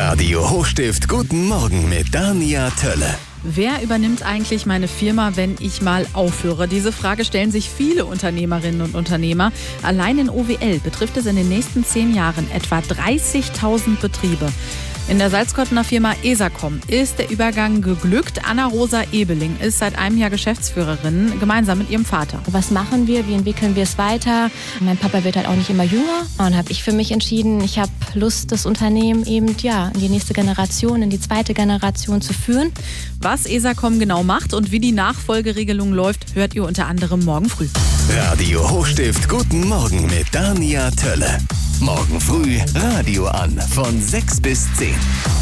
Radio Hochstift Guten Morgen mit Dania Tölle. Wer übernimmt eigentlich meine Firma, wenn ich mal aufhöre? Diese Frage stellen sich viele Unternehmerinnen und Unternehmer. Allein in OWL betrifft es in den nächsten 10 Jahren etwa 30.000 Betriebe. In der Salzkottener Firma ESACOM ist der Übergang geglückt. Anna-Rosa Ebeling ist seit einem Jahr Geschäftsführerin, gemeinsam mit ihrem Vater. Was machen wir? Wie entwickeln wir es weiter? Mein Papa wird halt auch nicht immer jünger. Und habe ich für mich entschieden, ich habe Lust, das Unternehmen eben in die nächste Generation, in die zweite Generation zu führen. Was ESACOM genau macht und wie die Nachfolgeregelung läuft, hört ihr unter anderem morgen früh. Radio Hochstift Guten Morgen mit Dania Tölle. Morgen früh Radio an von 6 bis 10.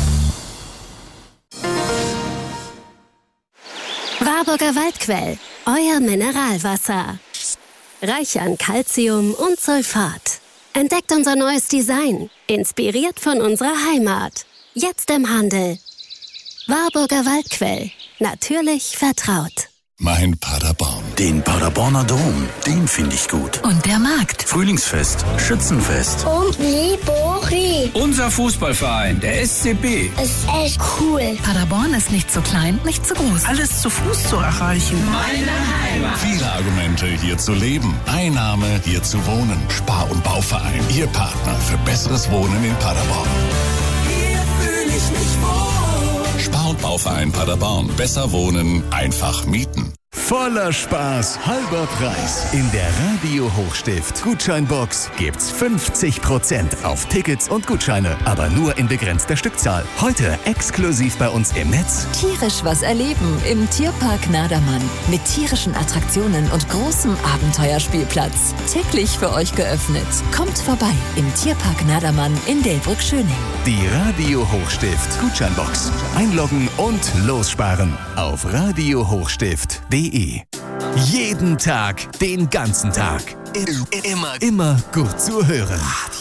Warburger Waldquell, euer Mineralwasser. Reich an Calcium und Sulfat. Entdeckt unser neues Design, inspiriert von unserer Heimat. Jetzt im Handel. Warburger Waldquell, natürlich vertraut. Mein Paderborn. Den Paderborner Dom, den finde ich gut. Und der Markt. Frühlingsfest, Schützenfest. Und Libori. Unser Fußballverein, der SCB. Ist echt cool. Paderborn ist nicht zu klein, nicht zu groß. Alles zu Fuß zu erreichen. Meine Heimat. Viele Argumente, hier zu leben. Ein Name, hier zu wohnen. Spar- und Bauverein, Ihr Partner für besseres Wohnen in Paderborn. Hier fühle ich mich wohl. Spar- und Bauverein Paderborn. Besser wohnen, einfach mieten. Voller Spaß, halber Preis. In der Radio Hochstift Gutscheinbox gibt's 50% auf Tickets und Gutscheine, aber nur in begrenzter Stückzahl. Heute exklusiv bei uns im Netz. Tierisch was erleben im Tierpark Nadermann. Mit tierischen Attraktionen und großem Abenteuerspielplatz. Täglich für euch geöffnet. Kommt vorbei im Tierpark Nadermann in Delbrück-Schöning. Die Radio Hochstift Gutscheinbox. Einloggen und lossparen auf radiohochstift.de. Jeden Tag, den ganzen Tag. Immer gut zu hören.